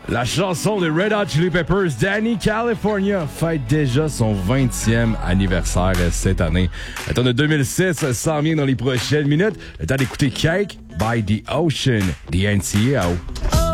La chanson de Red Hot Chili Peppers, Danny California, fête déjà son 20e anniversaire cette année. Le temps de 2006 s'en vient dans les prochaines minutes. Le temps d'écouter Cake by the Ocean, the NCO.